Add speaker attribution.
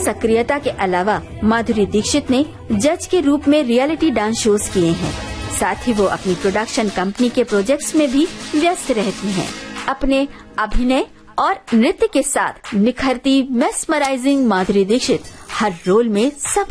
Speaker 1: सक्रियता के अलावा माधुरी दीक्षित ने जज के रूप में रियलिटी डांस शोज किए हैं। साथ ही वो अपनी प्रोडक्शन कंपनी के प्रोजेक्ट्स में भी व्यस्त रहती हैं। अपने अभिनय और नृत्य के साथ निखरती मेस्मराइजिंग माधुरी दीक्षित हर रोल में सब